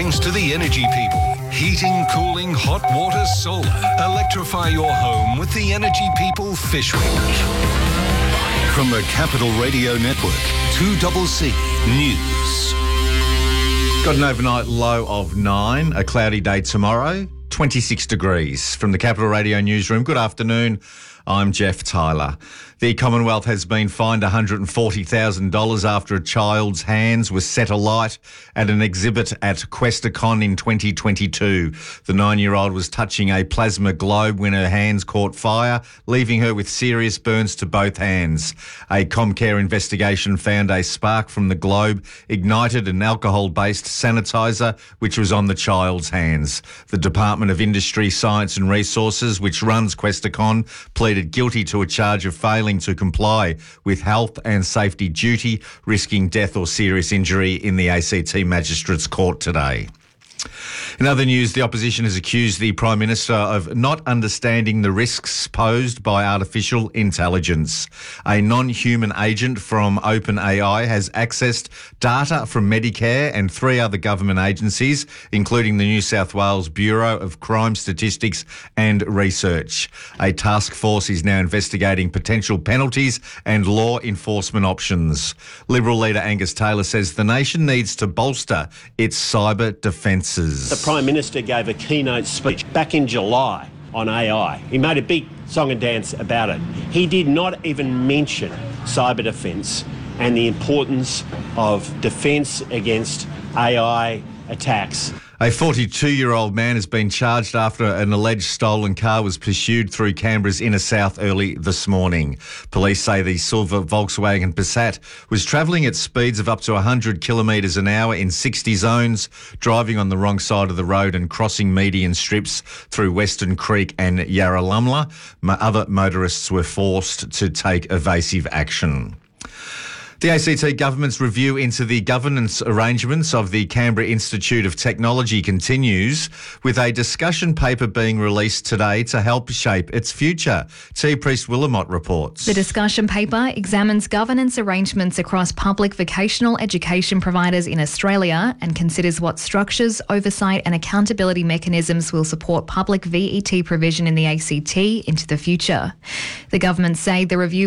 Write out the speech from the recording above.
thanks to the energy people. Heating, cooling, hot water, solar. Electrify your home with the energy people fish range. From the Capital Radio Network, 2CC News. Got an overnight low of 9, a cloudy day tomorrow, 26 degrees. From the Capital Radio Newsroom, good afternoon. I'm Jeff Tyler. The Commonwealth has been fined $140,000 after a child's hands were set alight at an exhibit at Questacon in 2022. The 9-year-old was touching a plasma globe when her hands caught fire, leaving her with serious burns to both hands. A Comcare investigation found a spark from the globe ignited an alcohol-based sanitizer which was on the child's hands. The Department of Industry, Science and Resources, which runs Questacon, pleaded guilty to a charge of failing to comply with health and safety duty, risking death or serious injury in the ACT Magistrates Court today. In other news, the opposition has accused the Prime Minister of not understanding the risks posed by artificial intelligence. A non-human agent from OpenAI has accessed data from Medicare and 3 other government agencies, including the New South Wales Bureau of Crime Statistics and Research. A task force is now investigating potential penalties and law enforcement options. Liberal leader Angus Taylor says the nation needs to bolster its cyber defences. The Prime Minister gave a keynote speech back in July on AI. He made a big song and dance about it. He did not even mention cyber defence and the importance of defence against AI attacks. A 42-year-old man has been charged after an alleged stolen car was pursued through Canberra's inner south early this morning. Police say the silver Volkswagen Passat was travelling at speeds of up to 100 kilometres an hour in 60 zones, driving on the wrong side of the road and crossing median strips through Western Creek and Yarralumla. Other motorists were forced to take evasive action. The ACT Government's review into the governance arrangements of the Canberra Institute of Technology continues, with a discussion paper being released today to help shape its future. T. Priest-Willamott reports. The discussion paper examines governance arrangements across public vocational education providers in Australia and considers what structures, oversight and accountability mechanisms will support public VET provision in the ACT into the future. The government say the review